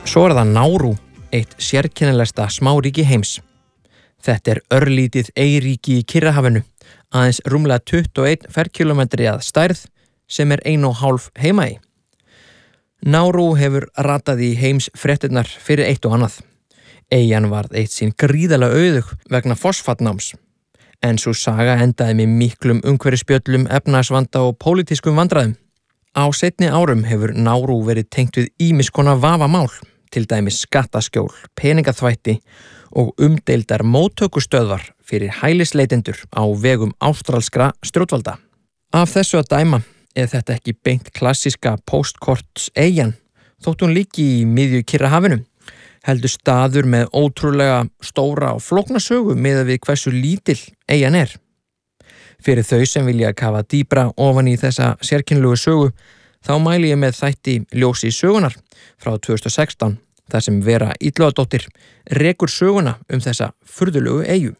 Svo það Nauru, eitt sérkennilegsta smáríki heims. Þetta örlítið eyríki í Kyrrahafinu, aðeins rúmlega 21 ferkilometri að stærð sem 1,5 heima í. Nauru hefur ratað í heims fréttirnar fyrir eitt og annað. Eyjan varð eitt sín gríðarlega auðug vegna fosfatnáms. En sú saga endaði með miklum umhverfisspjöllum, efnahagsvanda og pólitískum vandræðum. Á seinni árum hefur Nauru verið tengt við ýmiss konar vafamál, til dæmis skattaskjól, peningaþvætti og umdeildar móttökustöðvar fyrir hælisleitendur á vegum ástralskra stjórnvalda. Af þessu að dæma þetta ekki beint klassíska postkorts eyjan, þótt hún líki í miðju Kyrrahafinu, heldur staður með ótrúlega stóra og flókna sögu miðað við hversu lítil eyjan er. Fyrir þau sem vilja kafa dýpra ofan í þessa sérkennilegu sögu, þá mæli ég með þætti Ljósi sögunar frá 2016, þar sem Vera Illugadóttir rekur söguna þessa furðulegu eyju.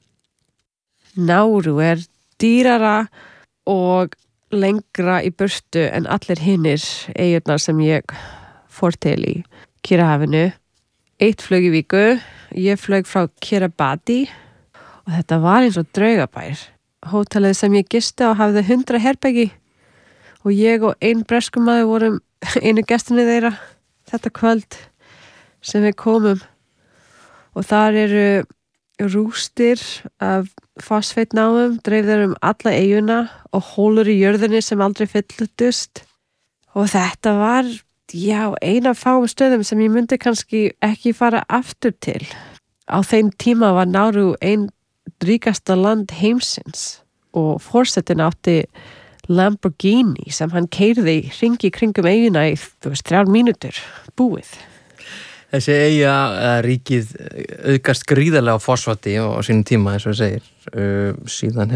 Nauru dýrara og lengra í burtu en allir hinnir eyjurnar sem ég fór til í Kyrrahafinu. 1 flug í viku, ég flög frá Kiribati og þetta var eins og draugabær. Hótelið sem ég gisti á hafði 100 herbergi og ég og ein breskur maður vorum einu gestinni þeirra þetta kvöld sem við komum. Og þar eru rústir af fosfeitnámum, dreifðar alla eyjuna og hólur í jörðinni sem aldrei fylltust. Og þetta var ein af fáum stöðum sem ég myndi kannski ekki fara aftur til. Á þeim tíma var Nauru ein ríkasta land heimsins og forsetinn átti Lamborghini sem hann keyrði hringi kringum eyjuna í 3 mínútur búið. Þessi eyja ríkið auðgast gríðarlega á fosfati á sínum tíma eins og segir. Síðan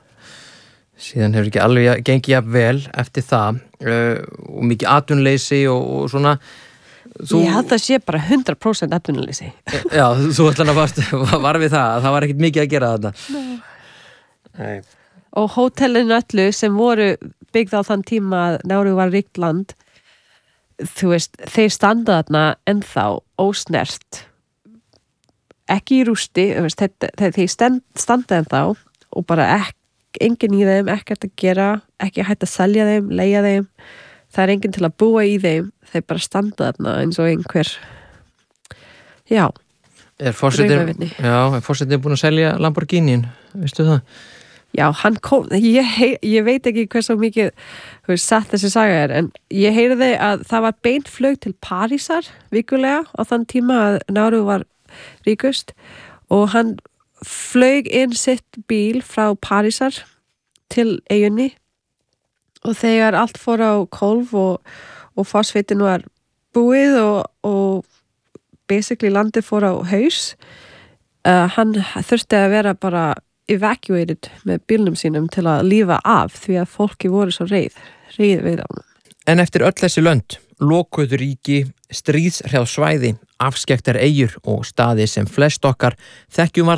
hefur ekki alveg gengið jafn vel eftir það og mikið atvinnuleysi og svona. Ég held að sé bara 100% atvinnuleysi. Já, þú ætlan að var við það, það var ekkert mikið að gera þetta. Nei. Og hótelin öllu sem voru byggð á þann tíma að Nauru var ríkt land, þeir standa þarna ennþá ósnert. Ekki í rústi, þeir standa ennþá og bara enginn í þeim, ekkert að gera, ekki hægt að selja þeim, leigja þeim. Það enginn til að búa í þeim, þeir bara standa þarna eins og einhver. Já. Er forsetinn búin að selja Lamborghinin, veistu það? Já, hann kom, ég veit ekki hversu mikið satt þessi saga en ég heyrði að það var beint flug til Parísar vikulega á þann tíma að Nauru var ríkust og hann flög inn sitt bíl frá Parísar til eyjunni og þegar allt fór á kólf og fosfeitin var búið og basically landið fór á haus, hann þurfti að vera bara evacuated með bílnum sínum til að lífa af því að fólki voru svo reið við ánum. En eftir öll þessi lönd, lokuðu ríki, stríðshrjáð svæði, afskekktar eyjur og staði sem flest okkar þekkjum